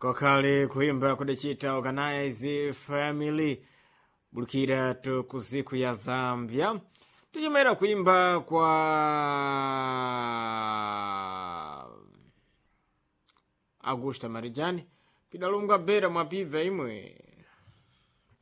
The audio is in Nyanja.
kokale kuimba kudachita organize family bulukira to kuziku ya Zambia tichimera kuimba kwa Augusta Marijani pidalunga bera mwapiva imwe